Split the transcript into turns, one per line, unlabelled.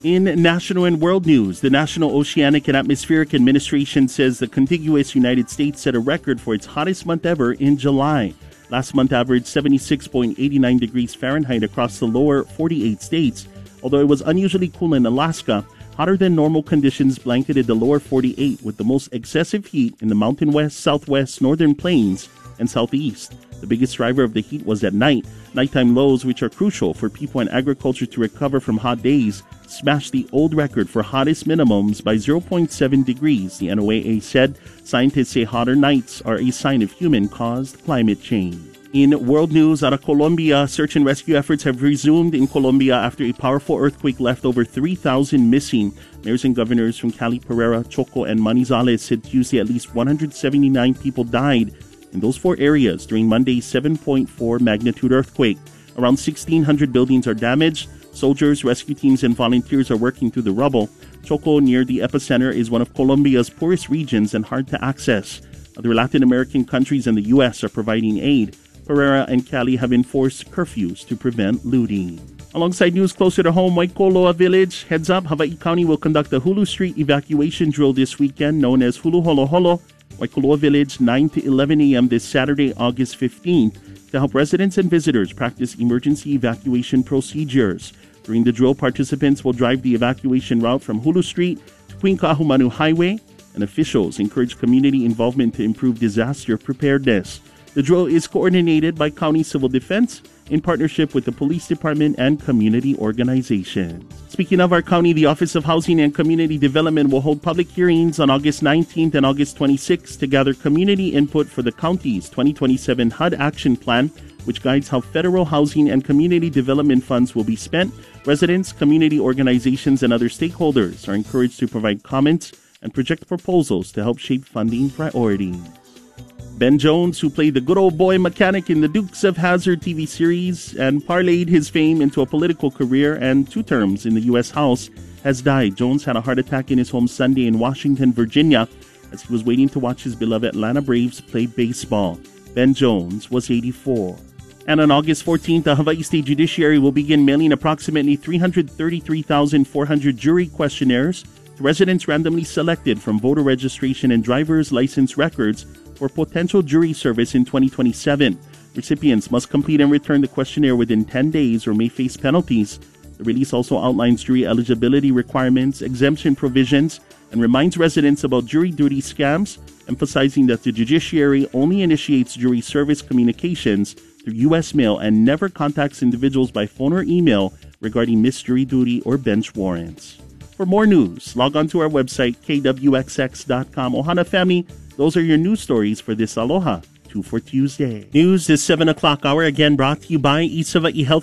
In national and world news, the National Oceanic and Atmospheric Administration says the contiguous United States set a record for its hottest month ever in July. Last month averaged 76.89 degrees Fahrenheit across the lower 48 states. Although it was unusually cool in Alaska, hotter than normal conditions blanketed the lower 48 with the most excessive heat in the Mountain West, Southwest, Northern Plains, and Southeast. The biggest driver of the heat was at night. Nighttime lows, which are crucial for people and agriculture to recover from hot days, smashed the old record for hottest minimums by 0.7 degrees, the NOAA said. Scientists say hotter nights are a sign of human-caused climate change. In world news, out of Colombia, search and rescue efforts have resumed in Colombia after a powerful earthquake left over 3,000 missing. Mayors and governors from Cali, Pereira, Choco, and Manizales said Tuesday at least 179 people died in those four areas during Monday's 7.4 magnitude earthquake. Around 1,600 buildings are damaged. Soldiers, rescue teams, and volunteers are working through the rubble. Choco, near the epicenter, is one of Colombia's poorest regions and hard to access. Other Latin American countries and the U.S. are providing aid. Pereira and Cali have enforced curfews to prevent looting. Alongside news closer to home, Waikoloa Village, heads up, Hawaii County will conduct a Hulu Street evacuation drill this weekend known as Hulu Holo Holo. Waikoloa Village, 9 to 11 a.m. this Saturday, August 15th, to help residents and visitors practice emergency evacuation procedures. During the drill, participants will drive the evacuation route from Hulu Street to Queen Kahumanu Highway, and officials encourage community involvement to improve disaster preparedness. The drill is coordinated by County Civil Defense in partnership with the Police Department and community organizations. Speaking of our county, the Office of Housing and Community Development will hold public hearings on August 19th and August 26th to gather community input for the county's 2027 HUD Action Plan, which guides how federal housing and community development funds will be spent. Residents, community organizations, and other stakeholders are encouraged to provide comments and project proposals to help shape funding priorities. Ben Jones, who played the good old boy mechanic in the Dukes of Hazzard TV series and parlayed his fame into a political career and 2 terms in the U.S. House, has died. Jones had a heart attack in his home Sunday in Washington, Virginia, as he was waiting to watch his beloved Atlanta Braves play baseball. Ben Jones was 84. And on August 14th, the Hawaii State Judiciary will begin mailing approximately 333,400 jury questionnaires to residents randomly selected from voter registration and driver's license records for potential jury service in 2027. Recipients must complete and return the questionnaire within 10 days or may face penalties. The release also outlines jury eligibility requirements, exemption provisions, and reminds residents about jury duty scams, emphasizing that the judiciary only initiates jury service communications through U.S. mail and never contacts individuals by phone or email regarding missed jury duty or bench warrants. For more news, log on to our website, kwxx.com. Ohana family, those are your news stories for this Aloha 2 for Tuesday. News this 7 o'clock hour, again brought to you by Isava'i Health